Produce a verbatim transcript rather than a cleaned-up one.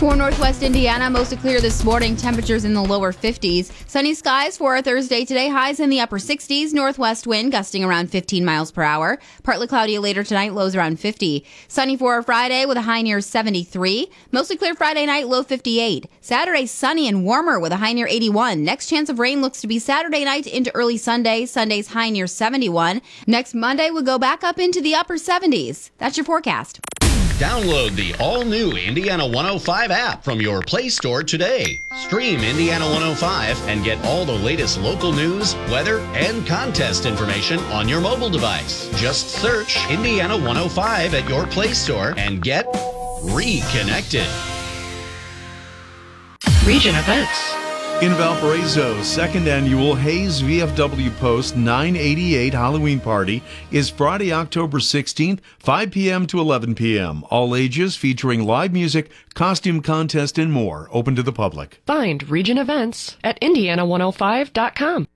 For Northwest Indiana, mostly clear this morning. Temperatures in the lower fifties. Sunny skies for a Thursday today. Highs in the upper sixties. Northwest wind gusting around fifteen miles per hour. Partly cloudy later tonight. Lows around fifty. Sunny for a Friday with a high near seventy-three. Mostly clear Friday night. Low fifty-eight. Saturday sunny and warmer with a high near eighty-one. Next chance of rain looks to be Saturday night into early Sunday. Sunday's high near seventy-one. Next Monday will go back up into the upper seventies. That's your forecast. Download the all-new Indiana one oh five app from your Play Store today. Stream Indiana one oh five and get all the latest local news, weather, and contest information on your mobile device. Just search Indiana one oh five at your Play Store and get reconnected. Region events. In Valparaiso, second annual Hayes V F W Post nine eighty-eight Halloween Party is Friday, October sixteenth, five p.m. to eleven p.m. All ages, featuring live music, costume contest, and more. Open to the public. Find region events at indiana one oh five dot com.